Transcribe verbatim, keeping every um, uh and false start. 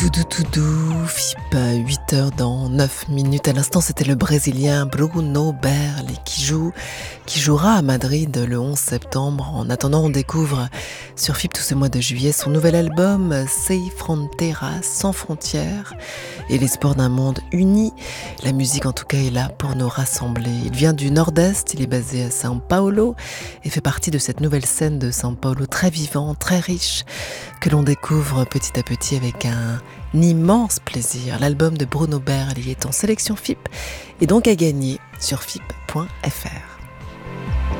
tout doux, tout doux, F I P, huit heures dans neuf minutes. À l'instant, c'était le Brésilien Bruno Berli qui joue, qui jouera à Madrid le onze septembre. En attendant, on découvre sur F I P tout ce mois de juillet son nouvel album Sem Fronteiras, sans frontières, et l'espoir d'un monde uni. La musique, en tout cas, est là pour nous rassembler. Il vient du Nord-Est, il est basé à São Paulo et fait partie de cette nouvelle scène de São Paulo très vivante, très riche, que l'on découvre petit à petit avec un immense plaisir. L'album de Bruno Berli est en sélection F I P et donc à gagner sur F I P point F R.